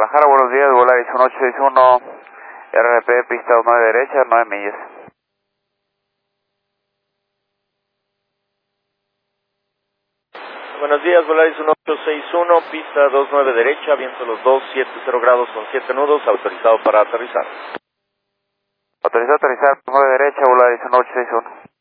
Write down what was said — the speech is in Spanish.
Guadalajara, buenos días, Volaris 1861, RP, pista 9 derecha, 9 millas. Buenos días, Volaris 1861, pista 29 derecha, viento los 270 grados con 7 nudos, autorizado para aterrizar. Autorizado a aterrizar, 9 derecha, Volaris 1861.